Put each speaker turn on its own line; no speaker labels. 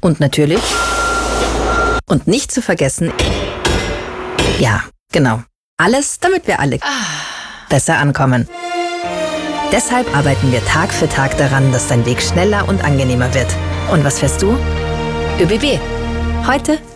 Und natürlich, und nicht zu vergessen, ja, genau, alles, damit wir alle besser ankommen. Deshalb arbeiten wir Tag für Tag daran, dass dein Weg schneller und angenehmer wird. Und was fährst du? ÖBB. Heute